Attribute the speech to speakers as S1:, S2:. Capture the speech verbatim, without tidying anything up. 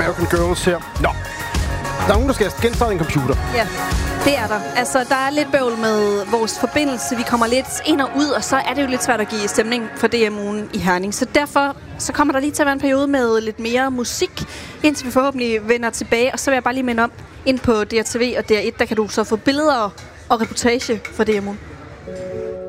S1: American Girls her. Nå, der er nogen, der skal genstarte en computer.
S2: Ja, det er der. Altså, der er lidt bøvl med vores forbindelse. Vi kommer lidt ind og ud, og så er det jo lidt svært at give stemning for D M U'en i Herning. Så derfor så kommer der lige til at være en periode med lidt mere musik, indtil vi forhåbentlig vender tilbage. Og så vil jeg bare lige minde om, ind på D R T V og D R et, der kan du så få billeder og reportage for D M U'en.